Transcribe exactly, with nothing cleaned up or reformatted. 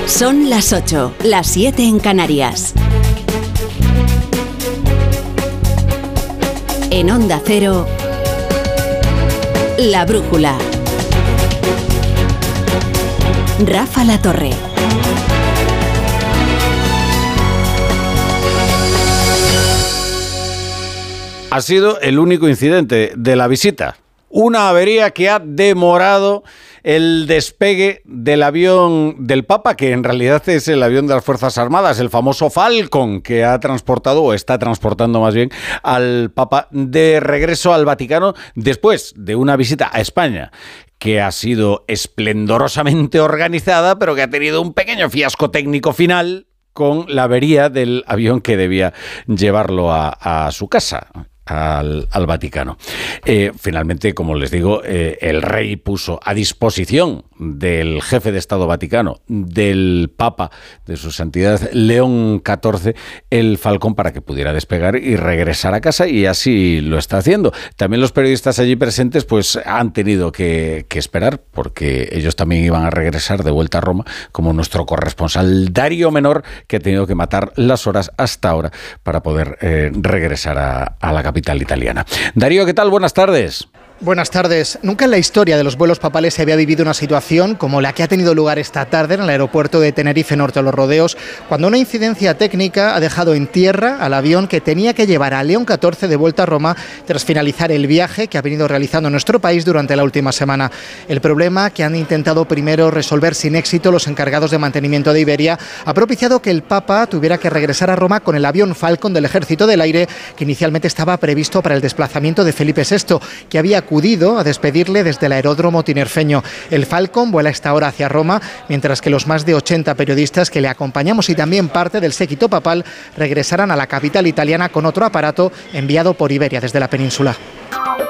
Son las ocho, las siete en Canarias. En Onda Cero, La Brújula. Rafa La Torre. Ha sido el único incidente de la visita. Una avería que ha demorado el despegue del avión del Papa, que en realidad es el avión de las Fuerzas Armadas, el famoso Falcon, que ha transportado, o está transportando más bien, al Papa de regreso al Vaticano después de una visita a España, que ha sido esplendorosamente organizada, pero que ha tenido un pequeño fiasco técnico final con la avería del avión que debía llevarlo a, a su casa. Al, al Vaticano. Eh, finalmente, como les digo, eh, el rey puso a disposición del jefe de Estado Vaticano, del Papa, de su santidad León catorce, el Falcón para que pudiera despegar y regresar a casa, y así lo está haciendo. También los periodistas allí presentes pues han tenido que, que esperar, porque ellos también iban a regresar de vuelta a Roma, como nuestro corresponsal Darío Menor, que ha tenido que matar las horas hasta ahora para poder eh, regresar a, a la capital italiana. Darío, ¿qué tal? Buenas tardes. Buenas tardes. Nunca en la historia de los vuelos papales se había vivido una situación como la que ha tenido lugar esta tarde en el aeropuerto de Tenerife Norte de los Rodeos, cuando una incidencia técnica ha dejado en tierra al avión que tenía que llevar a León catorce de vuelta a Roma tras finalizar el viaje que ha venido realizando nuestro país durante la última semana. El problema, que han intentado primero resolver sin éxito los encargados de mantenimiento de Iberia, ha propiciado que el Papa tuviera que regresar a Roma con el avión Falcon del Ejército del Aire, que inicialmente estaba previsto para el desplazamiento de Felipe sexto, que había acudido a despedirle desde el aeródromo tinerfeño. El Falcon vuela esta hora hacia Roma, mientras que los más de ochenta periodistas que le acompañamos y también parte del séquito papal regresarán a la capital italiana con otro aparato enviado por Iberia desde la península.